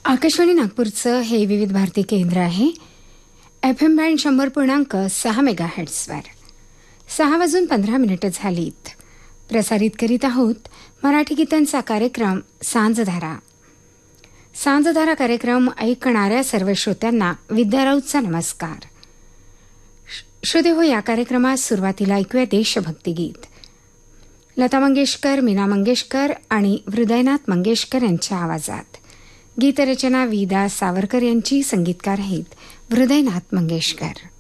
आकाशवाणी नागपूरचं हे विविध भारती केंद्र आहे. FM बँड 100.6 मेगाहर्ट्झवर 6:15 झालीत. प्रसारित करीत आहोत मराठी गीतांचा कार्यक्रम सांजधारा. सांजधारा कार्यक्रम ऐकणाऱ्या सर्व श्रोत्यांना विद्या राऊतचा नमस्कार. श्रोते हो, या कार्यक्रमात सुरुवातीला ऐकूया देशभक्ती गीत. लता मंगेशकर, मीना मंगेशकर आणि हृदयनाथ मंगेशकर यांच्या आवाजात. गीतरचना विदा सावरकर यांची, संगीतकार आहेत हृदयनाथ मंगेशकर.